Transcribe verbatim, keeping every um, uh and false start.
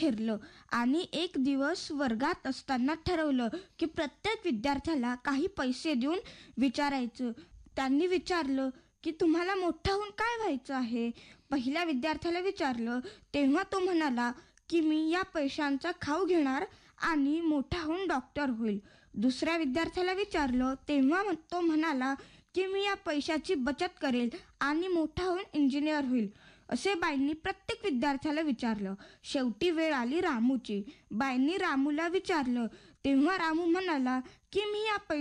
फिरलं आणि एक दिवस वर्गात असताना ठरवलं की प्रत्येक विद्यार्थ्याला काही पैसे देऊन विचारायचं. त्यांनी विचारलं की तुम्हाला मोठं होऊन काय व्हायचं आहे? पहिल्या विद्यार्थ्याला विचारलं तेव्हा तो म्हणाला की मी या पैशांचा खाऊ घेणार आणि मोठा होऊन डॉक्टर होईल. दुसऱ्या विद्यार्थ्याला विचारलं तेव्हा तो म्हणाला की मी या पैशाची बचत करेल आणि मोठा होऊन इंजिनियर होईल. असे बाईंनी प्रत्येक विद्यार्थ्याला विचारलं. शेवटी वेळ आली रामूची. बाईंनी रामूला विचारलं तेव्हा रामू म्हणाला की मी या